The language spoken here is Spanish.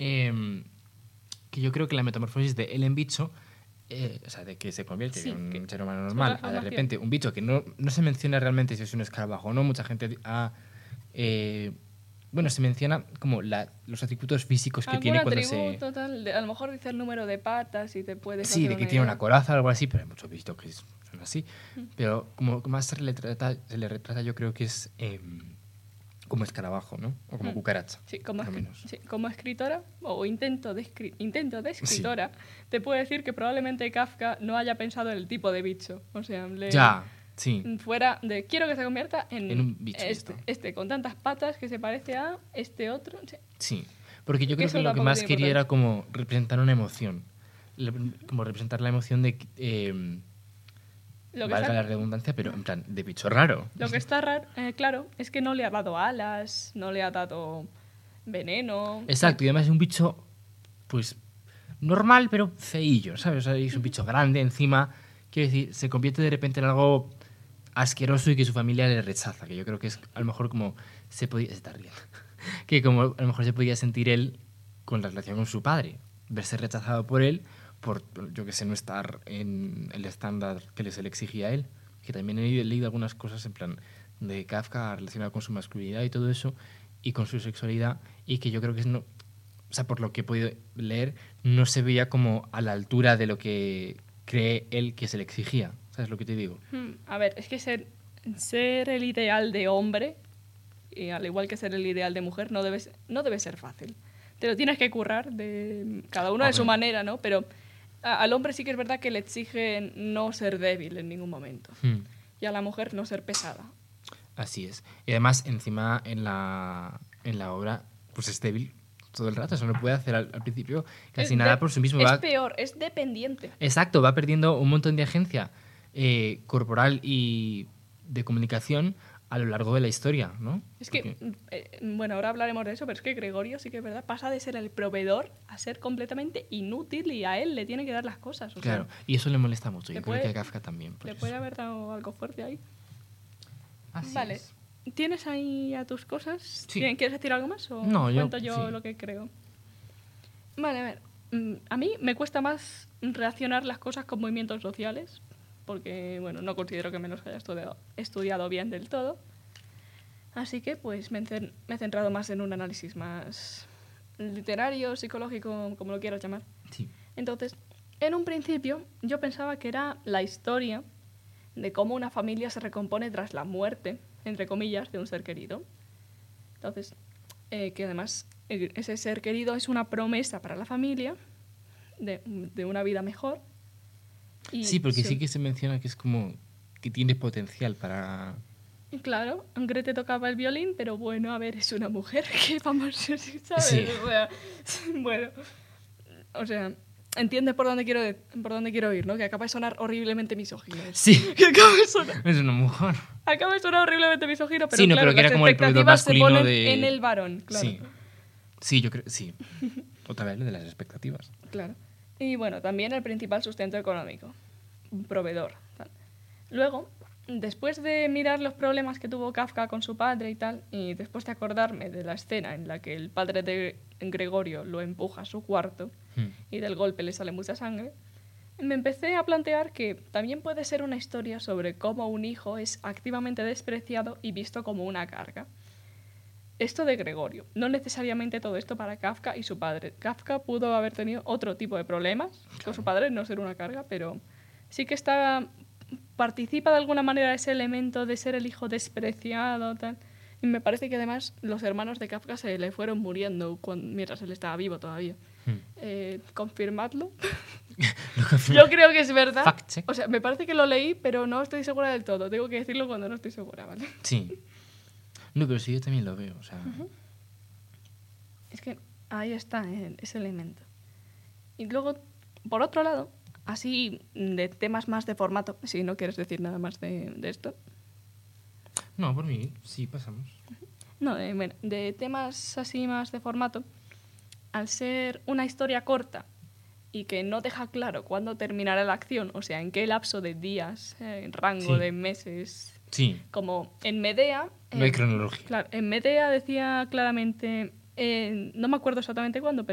que yo creo que la metamorfosis de él en bicho, o sea, de que se convierte en un ser humano normal, a de repente un bicho que no se menciona realmente si es un escarabajo o no, mucha gente bueno, se menciona como los atributos físicos que tiene cuando se... Tal, a lo mejor dice el número de patas y te puedes Sí, hacer de que una tiene idea. una coraza o algo así, pero hay muchos bichos que son así. Pero como más se le retrata yo creo que es como escarabajo, ¿no? O como cucaracha. Sí, como, por lo menos. sí, como escritora o intento de escritora, te puedo decir que probablemente Kafka no haya pensado en el tipo de bicho. O sea, Ya, sí. fuera de quiero que se convierta en un bicho. este con tantas patas que se parece a este otro. Sí, sí. Porque yo creo que lo que más quería era como representar una emoción. Como representar la emoción de... valga la redundancia, pero en plan, de bicho raro. Lo que está raro, claro, es que no le ha dado alas, no le ha dado veneno. Exacto, y además es un bicho, pues, normal, pero feillo, ¿sabes? O sea, es un bicho grande encima. Quiero decir, se convierte de repente en algo asqueroso y que su familia le rechaza, que yo creo que es a lo mejor como se podía... Se está riendo. Que como a lo mejor se podía sentir él con la relación con su padre. Verse rechazado por él por, yo que sé, no estar en el estándar que se le exigía a él. Que también he leído algunas cosas en plan de Kafka relacionadas con su masculinidad y todo eso, y con su sexualidad, y que yo creo que es no, o sea, por lo que he podido leer, no se veía como a la altura de lo que cree él que se le exigía. ¿Sabes lo que te digo? A ver, es que ser el ideal de hombre, y al igual que ser el ideal de mujer, no debe ser fácil. Te lo tienes que currar de cada uno de su manera, ¿no? Pero al hombre sí que es verdad que le exigen no ser débil en ningún momento. Y a la mujer no ser pesada. Así es. Y además, encima, en la obra, pues es débil todo el rato. Eso no puede hacer al principio casi nada por sí mismo. Es peor, es dependiente. Exacto, va perdiendo un montón de agencia corporal y de comunicación a lo largo de la historia, ¿no? Es que, bueno, ahora hablaremos de eso, pero es que Gregorio sí que es verdad, pasa de ser el proveedor a ser completamente inútil y a él le tiene que dar las cosas. Claro, y eso le molesta mucho. Yo creo que a Kafka también. Le puede haber dado algo fuerte ahí. Así vale. Es. ¿Tienes ahí a tus cosas? Sí. ¿Quieres decir algo más o no, cuento yo sí. lo que creo? Vale, a ver. A mí me cuesta más reaccionar las cosas con movimientos sociales, porque, bueno, no considero que me los haya estudiado bien del todo. Así que, pues, me he centrado más en un análisis más literario, psicológico, como lo quieras llamar. Sí. Entonces, en un principio, yo pensaba que era la historia de cómo una familia se recompone tras la muerte, entre comillas, de un ser querido. Entonces, que además ese ser querido es una promesa para la familia de una vida mejor. Y sí, porque sí que se menciona que es como que tiene potencial para... Claro, Grete tocaba el violín, pero bueno, a ver, es una mujer que vamos, ¿sabes? Sí. Bueno, o sea, entiendes por dónde quiero ir, ¿no? Que acaba de sonar horriblemente misógino. Sí. Que acaba de sonar... Es una mujer. Acaba de sonar horriblemente misógino, pero sí, no, claro, pero que las era como el proveedor masculino se ponen de... en el varón, claro. Sí. Sí, yo creo... Sí. Otra vez lo de las expectativas. Claro. Y bueno, también el principal sustento económico. Un proveedor. Tal. Luego, después de mirar los problemas que tuvo Kafka con su padre y tal, y después de acordarme de la escena en la que el padre de Gregorio lo empuja a su cuarto y del golpe le sale mucha sangre, me empecé a plantear que también puede ser una historia sobre cómo un hijo es activamente despreciado y visto como una carga. Esto de Gregorio, no necesariamente todo esto para Kafka y su padre. Kafka pudo haber tenido otro tipo de problemas con su padre, no ser una carga, pero sí que participa de alguna manera ese elemento de ser el hijo despreciado, tal. Y me parece que además los hermanos de Kafka se le fueron muriendo mientras él estaba vivo todavía. ¿Confirmadlo? Yo creo que es verdad. Fact check. O sea, me parece que lo leí, pero no estoy segura del todo. Tengo que decirlo cuando no estoy segura, ¿vale? Sí. No, pero sí, yo también lo veo, o sea... Es que ahí está ese elemento. Y luego, por otro lado, así de temas más de formato, si no quieres decir nada más de esto. No, por mí, sí, pasamos. No, bueno, de temas así más de formato, al ser una historia corta y que no deja claro cuándo terminará la acción, o sea, en qué lapso de días, en rango de meses... Sí. Como en Medea... No hay cronología. Claro, en Medea decía claramente... no me acuerdo exactamente cuándo, pero